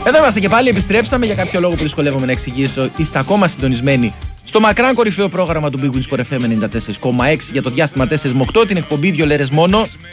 Εδώ είμαστε και πάλι, επιστρέψαμε. Για κάποιο λόγο που δυσκολεύομαι να εξηγήσω, είστε ακόμα συντονισμένοι στο μακράν κορυφαίο πρόγραμμα του Big Win Sport FM 94,6 για το διάστημα 4 με 8, την εκπομπή 2 λέρες μόνο.